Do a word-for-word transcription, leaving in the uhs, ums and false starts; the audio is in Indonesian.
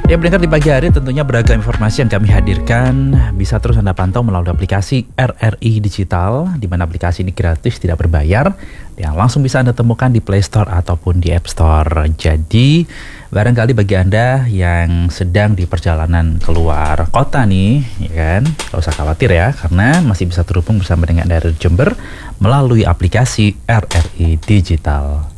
Ya, pendengar, di pagi hari tentunya beragam informasi yang kami hadirkan bisa terus Anda pantau melalui aplikasi R R I Digital, di mana aplikasi ini gratis, tidak berbayar, yang langsung bisa Anda temukan di Play Store ataupun di App Store. Jadi, barangkali bagi Anda yang sedang di perjalanan keluar kota nih, ya kan, gak usah khawatir ya, karena masih bisa terhubung bersama dengan dari Jember melalui aplikasi R R I Digital.